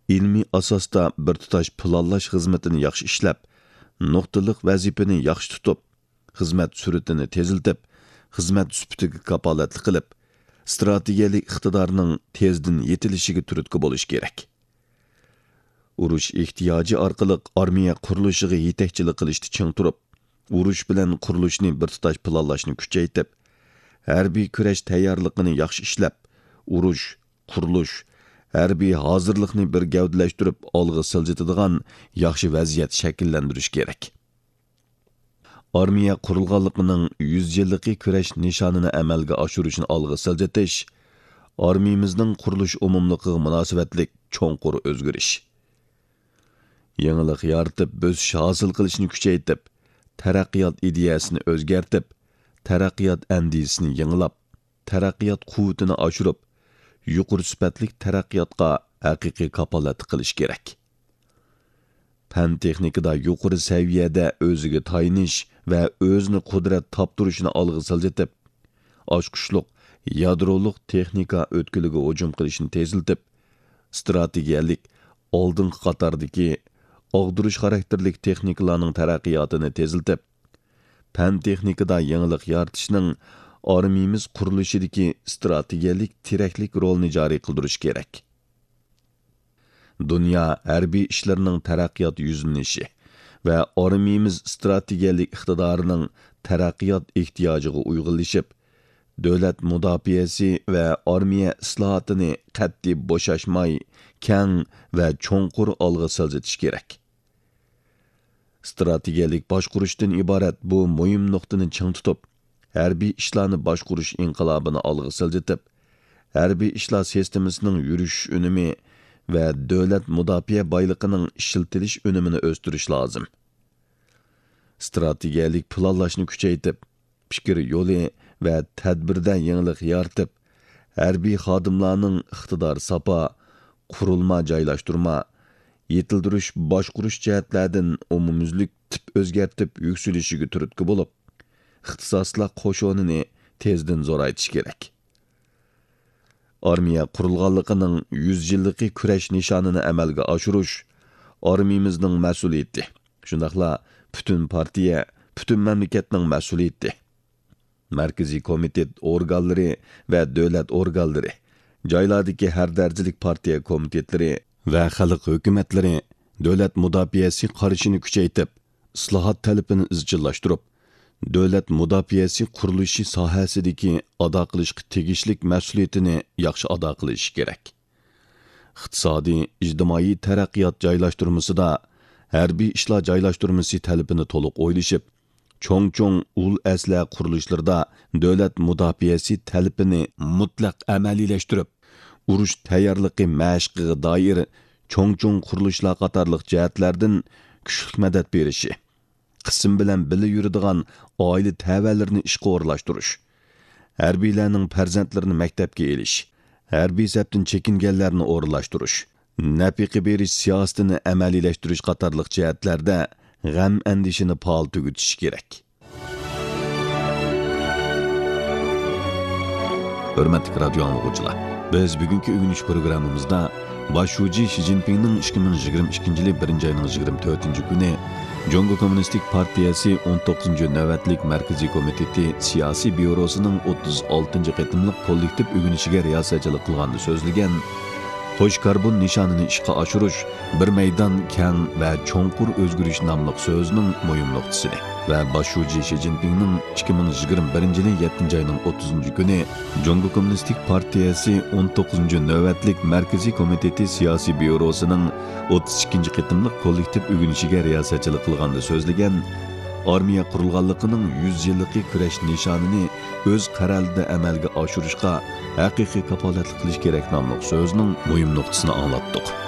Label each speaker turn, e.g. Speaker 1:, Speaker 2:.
Speaker 1: ilmiy asosda bir tutash planlash xizmatini yaxshi ishlab, nuqtaliq vazifani yaxshi tutib, xizmat sur'atini teziltib, xizmat sifatiga kapolatlik qilib, strategiyalik iqtidorning tezdan yetilishiga turtki bo'lish kerak. Urush ehtiyoji orqali armiya qurilishiga yetakchilik qilishni ching turib, urush bilan qurilishni bir tutash planlashni kuchaytirib, harbiy kurash tayyorligini yaxshi ishlab, urush, qurilish, harbiy hozirlikni bir gavdalashtirib olg'a siljitadigan yaxshi vaziyat shakllantirish kerak. Armiya qurilganligining 100 yillik kurash nishonini amalga oshirishni olg'a siljitish, armiyamizning qurilish umumligiga munosabatlik cho'nqur o'zgarish. Yangilik yaratib, bo'sish hosil qilishni kuchaytirib, taraqqiyot ideyasini o'zgartib, taraqqiyot andisini yangilab, taraqqiyot quvvatini oshirib, yuqori sifatli taraqqiyotga haqiqiy kapolatlik qilish kerak. Fan texnikada yuqori saviyada o'ziga tayinish va o'zini qudrat toptirishni olg'a siljitib, ochqushliq, yadroliq texnika o'tkiliga hujum qilishni teziltib, strategiyalik oldingi qatordagi og'dirish xarakterlik texnikalarning taraqqiyotini teziltib, fan texnikada yangilik yaratishning armiyamiz qurilishidagi strategiyalik tiraklik rolini joriy qildirish kerak. Dunyo harbiy ishlarining taraqqiyot yuzlanishi va armiyamiz strategiyalik iqtidorining taraqqiyot ehtiyojiga uyg'unlashib, davlat mudofaasi va armiya islohotini qat'iy bo'shashmay, keng va cho'nqur olg'a siljitish kerak. Strategiyalik boshqurishdan iborat bu muhim nuqtani ching tutib, harbiy ishlarni boshqurish inqilobini olg'a siljitib, harbiy ishlar sistemasining yurish unumi va davlat mudofaa boyligining ishlatilish unumini o'stirish lozim. Strategiyalik planlashni kuchaytirib, fikr yo'li va tadbirda yangilik yaratib, harbiy xodimlarning iqtidor sapa, qurilma joylashtirma, yetildirish, boshqurish jihatlardan umumyuzlik tip o'zgartib yuksalishiga turtki bo'lib, ixtisoslar qo'shonini tezdan zo'raytish kerak. Armiya qurilganligining 100 yillik kurash nishonini amalga oshirish armiyamizning mas'uliyati. Shundaqla butun partiya, butun mamlakatning mas'uliyati. Markaziy komitet organlari va davlat organlari, joylardagi har darajalik partiya komitetlari va xalq hukumatlari davlat mudofaasi qarashini kuchaytirib, islohot talabini izchillashtirib, davlat mudofaasi qurilishi sohasidagi ado qilishga tegishlik mas'uliyatini yaxshi ado qilish kerak. Iqtisodiy, ijtimoiy taraqqiyot joylashtirmasida harbiy ishlar joylashtirmasi talabini to'liq o'ylashib, cho'ng ul asla qurilishlarda davlat mudofaasi talabini mutlaq amaliylashtirib, urush tayyorligi mashqiga doir cho'ng qurilishlar qatorliq jihatlardan kuchli madad berishi, qism bilan birga yuradigan oila tavallarini ishga o'rlashtirish, harbiylarning farzandlarini maktabga elish, harbiy safdan chekinganlarni o'rlashtirish, nafiqa berish siyosatini amaliylashtirish qatorliq jihatlarda g'am andishini faol tugutish kerak. Hurmatli radio anglag'uvchilar, biz bugungi o'g'inish programmamizda Başuji Xi Jinpingning 2022 yil 1-oyning 24 kuni Jongo Kommunistik Partiyasi 19 navbatlik Markaziy komiteti siyosiy byurosining 36 qatimliq kollektiv o'g'inishiga riyosatchilik qilganda so'zlagan Qo'sh karbon nishonini ishga oshirish bir maydon keng va cho'nqur o'zgarish nomli so'zining muhim nuqtasidir va Başuji Xi Jinpingning 2021 yil 7-oyning 30 kuni Jongo Kommunistik Partiyasi 19 navbatlik Markaziy komiteti siyosiy byurosining 32 qatimliq kollektiv o'g'inishiga riyosatchilik qilganda so'zlagan armiya qurilganligining 100 yillik kurash nishonini o'z qarorida amalga oshirishga haqiqiy kapolatlik qilish kerak nomli so'zning muhim nuqtasini anglatdik.